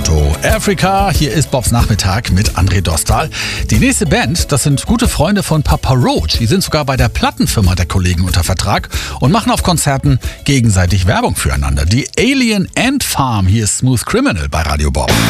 Auto. Africa, hier ist Bobs Nachmittag mit André Dostal. Die nächste Band, das sind gute Freunde von Papa Roach. Die sind sogar bei der Plattenfirma der Kollegen unter Vertrag und machen auf Konzerten gegenseitig Werbung füreinander. Die Alien Ant Farm, hier ist Smooth Criminal bei Radio Bob.